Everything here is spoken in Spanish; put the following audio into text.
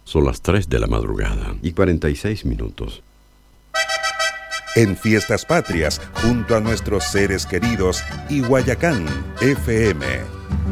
Son las 3 de la madrugada y 46 minutos. En Fiestas Patrias, junto a nuestros seres queridos y Guayacán FM.